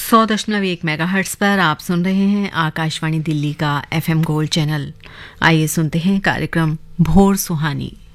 100.1 megahertz पर आप सुन रहे हैं आकाशवाणी दिल्ली का एफएम गोल्ड चैनल। आइए सुनते हैं कार्यक्रम भोर सुहानी।